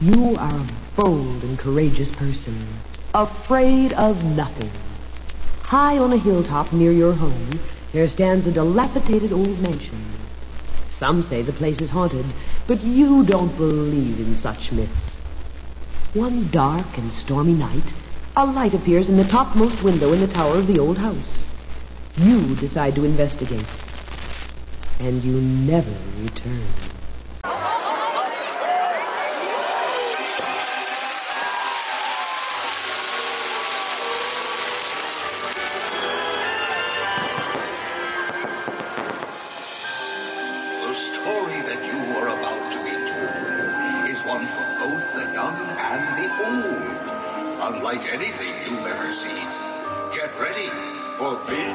You are a bold and courageous person, afraid of nothing. High on a hilltop near your home, there stands a dilapidated old mansion. Some say the place is haunted, but you don't believe in such myths. One dark and stormy night, a light appears in the topmost window in the tower of the old house. You decide to investigate, and you never return. The story that you are about to be told is one for both the young and the old. Unlike anything you've ever seen. Get ready for Biz